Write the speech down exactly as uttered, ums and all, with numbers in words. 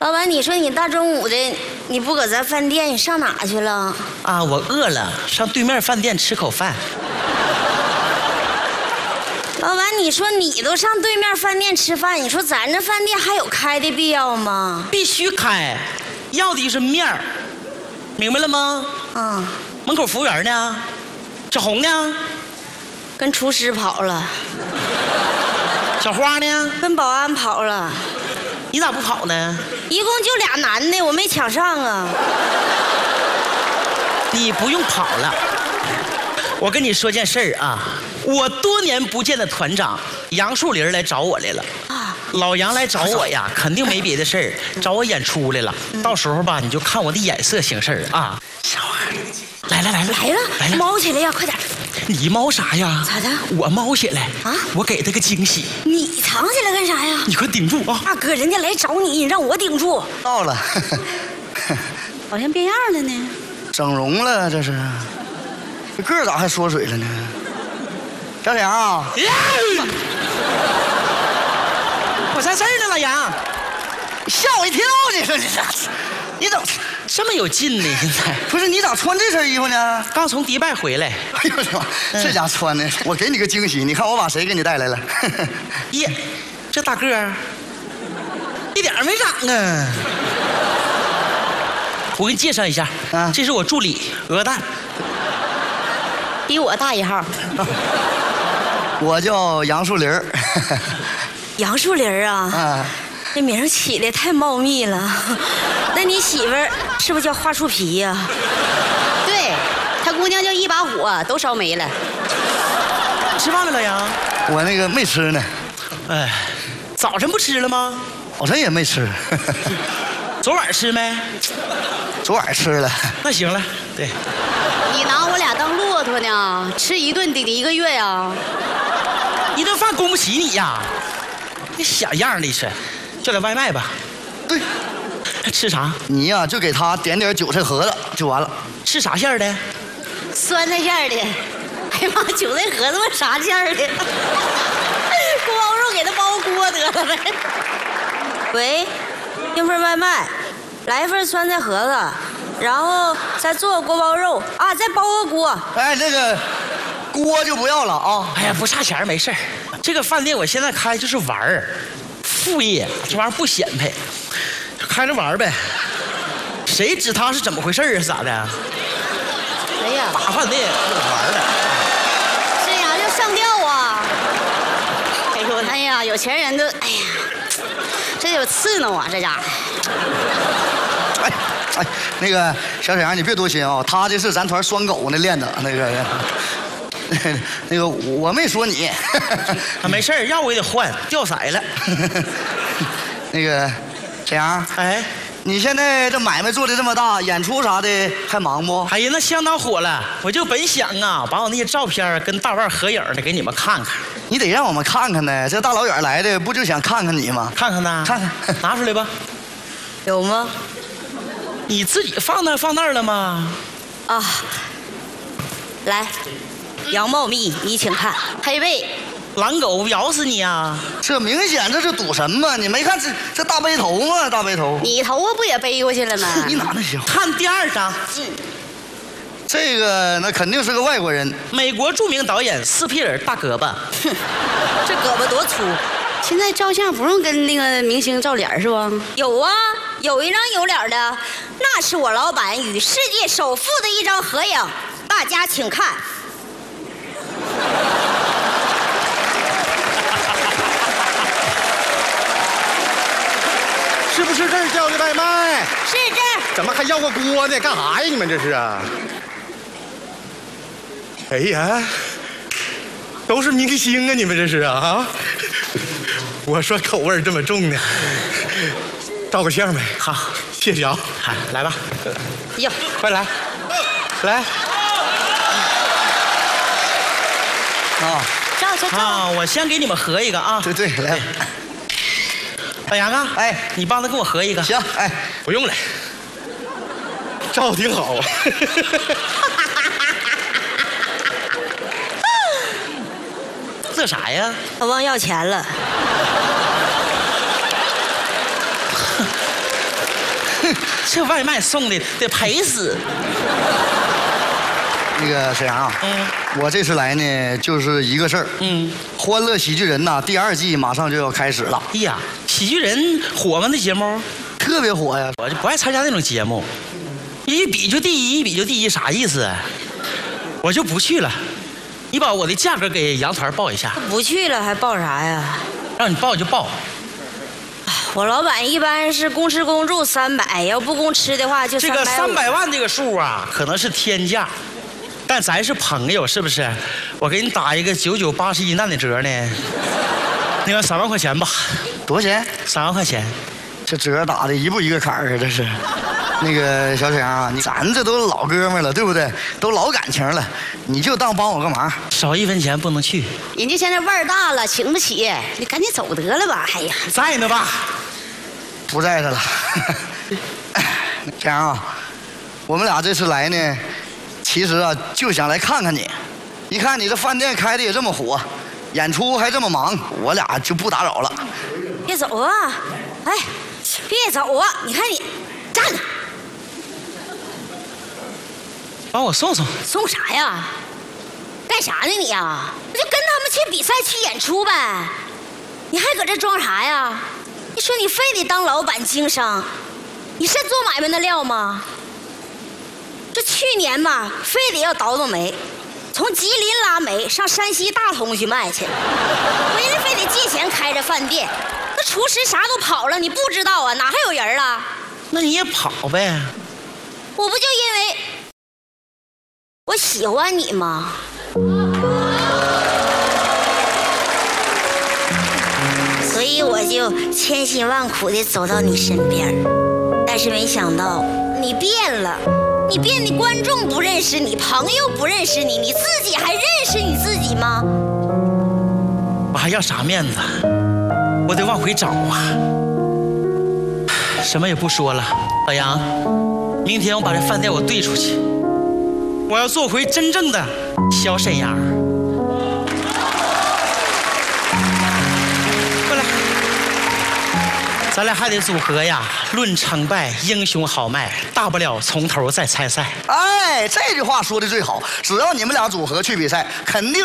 老板，你说你大中午的你不搁咱饭店，你上哪去了？ 啊，我饿了，上对面饭店吃口饭。 老板，你说你都上对面饭店吃饭，你说咱这饭店还有开的必要吗？ 必须开，要的就是面儿，明白了吗？ 啊， 门口服务员呢？小红呢？ 跟厨师跑了。 小花呢？ 跟保安跑了。 你咋不跑呢？ 一共就俩男的，我没抢上啊。 你不用跑了，我跟你说件事儿啊，我多年不见的团长杨树林来找我来了。啊，老杨来找我呀，肯定没别的事儿，找我演出来了。嗯、到时候吧，你就看我的眼色行事啊。小花，来了来了来了来了，猫起来呀，快点！ 你猫啥呀？ 咋的？ 我猫起来啊！ 我给他个惊喜。 你藏起来干啥呀？ 你快顶住啊！ 大哥，人家来找你，你让我顶住。 到了， 好像变样了呢。 整容了，这是。这个咋还缩水了呢？小梁啊！ 我啥事儿呢，老杨？ 吓我一跳！你说你咋？你怎么这么有劲呢？现在不是你咋穿这身衣服呢？ 刚从迪拜回来。 哎呦我的妈！这家穿的，我给你个惊喜，你看我把谁给你带来了？ 耶，这大个儿一点没长啊！我给你介绍一下，啊，这是我助理鹅蛋， 比我大一号。 我叫杨树林儿。 杨树林儿啊？ 啊， 这名起的太茂密了。那你媳妇儿是不是叫花树皮呀？ 对，他姑娘叫一把火，都烧没了。 吃饭没，老杨？ 我那个没吃呢。 哎，早晨不吃了吗？ 早晨也没吃。 昨晚吃没？ 昨晚吃了。 那行了，对。 你拿我俩当骆驼呢？吃一顿顶一个月呀？ 一顿饭供不起你呀？你小样的是，叫点外卖吧。 对。 吃啥？ 你呀、啊、就给他点点韭菜盒子就完了。 吃啥馅的？ 酸菜馅的。哎呀妈，韭菜盒子我啥馅的？锅包肉给他包锅得了呗。 喂，订份外卖，来一份酸菜盒子，然后再做个锅包肉啊，再包个锅。 哎，那个锅就不要了啊。 哎呀，不差钱没事儿。这个饭店我现在开就是玩儿，副业，这玩意儿不显摆。开着玩呗，谁知他是怎么回事啊？是咋的？ 哎呀， 大饭店玩的， 这样就上吊啊！哎呦，哎呀，有钱人都，哎呀，这有刺挠啊，这家伙。 哎哎，那个小沈阳，你别多心啊、哦，他这是咱团拴狗呢练的，那个那个我没说你。 啊，没事儿，要我也得换，掉色了。 那个。沈阳， 哎， 你现在这买卖做的这么大，演出啥的还忙不？ 哎呀，那相当火了。我就本想啊，把我那些照片跟大腕合影的给你们看看。 你得让我们看看呢，这大老远来的，不就想看看你吗？ 看看呢， 看看， 拿出来吧。 有吗？ 你自己放那放那儿了吗？ 啊，来，杨茂密，你请看， 黑背。 狼狗咬死你呀！ 这明显这是赌神嘛！你没看这这大背头吗？大背头， 你头发不也背过去了吗？ 你哪那行？ 看第二张， 嗯， 这个那肯定是个外国人， 美国著名导演斯皮尔大胳膊。 哼，这胳膊多粗！ 现在照相不用跟那个明星照脸是吧？ 有啊，有一张有脸的，那是我老板与世界首富的一张合影，大家请看。 是不是这儿叫的外卖？ 是这儿。 怎么还要个锅呢？干啥呀？你们这是啊？哎呀，都是明星啊！你们这是啊？啊！我说口味这么重呢，照个相呗。 好， 谢谢啊。 好，来吧。 哟， 快来，来。 啊， 照照照。 啊，我先给你们合一个啊。 对对，来。 老杨啊， 哎， 你帮他跟我合一个。 行，哎， 不用了，照挺好。 这啥呀？ 他忘要钱了。 这外卖送的得赔死。 那个沈阳啊， 嗯， 我这次来呢，就是一个事儿。 嗯， 《欢乐喜剧人》呐，第二季马上就要开始了。 哎呀，喜剧人火吗？那节目特别火呀！ 我就不爱参加那种节目，一比就第一，一比就第一，啥意思？我就不去了。你把我的价格给杨团报一下。 不去了还报啥呀？ 让你报就报。 我老板一般是公吃公住三百，要不公吃的话就这个三三百万这个数啊，可能是天价。 但咱是朋友，是不是？我给你打一个九九八十一难的折呢，那个三万块钱吧。 多少钱？ 三万块钱。 这折打的一步一个坎儿啊，这是。那个小沈阳啊，你咱这都老哥们儿了，对不对？都老感情了，你就当帮我个忙。 少一分钱不能去。 人家现在腕儿大了，请不起，你赶紧走得了吧？哎呀， 在呢吧？ 不在这了。沈阳啊，我们俩这次来呢。 其实啊，就想来看看你。一看你这饭店开的也这么火，演出还这么忙，我俩就不打扰了。 别走啊！哎，别走啊！你看你，站着， 帮我送送。 送啥呀？干啥呢你呀？那就跟他们去比赛去演出呗。你还搁这装啥呀？你说你非得当老板经商，你是做买卖的料吗？ 这去年吧，非得要倒腾煤，从吉林拉煤上山西大同去卖去，回来非得借钱开着饭店，那厨师啥都跑了，你不知道啊？哪还有人了？ 那你也跑呗。 我不就因为我喜欢你吗？所以我就千辛万苦的走到你身边，但是没想到你变了。 你变得观众不认识你，朋友不认识你，你自己还认识你自己吗？ 我还要啥面子？我得往回找啊！什么也不说了，老杨，明天我把这饭店我兑出去，我要做回真正的小沈阳。过来，咱俩还得组合呀，论成败，英雄豪迈，大不了从头再参赛。 哎，这句话说的最好，只要你们俩组合去比赛，肯定。